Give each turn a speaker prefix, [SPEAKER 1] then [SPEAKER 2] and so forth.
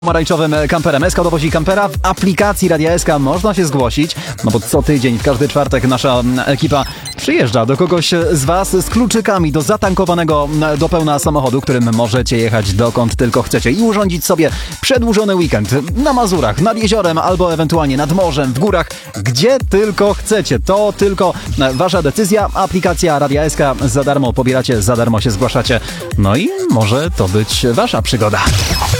[SPEAKER 1] Pomarańczowym kamperem. SK dowozi kampera. W aplikacji Radia SK można się zgłosić, no bo co tydzień, w każdy czwartek nasza ekipa przyjeżdża do kogoś z Was z kluczykami do zatankowanego do pełna samochodu, którym możecie jechać dokąd tylko chcecie i urządzić sobie przedłużony weekend na Mazurach, nad jeziorem albo ewentualnie nad morzem, w górach, gdzie tylko chcecie. To tylko Wasza decyzja. Aplikacja Radia SK za darmo pobieracie, za darmo się zgłaszacie. No i może to być Wasza przygoda.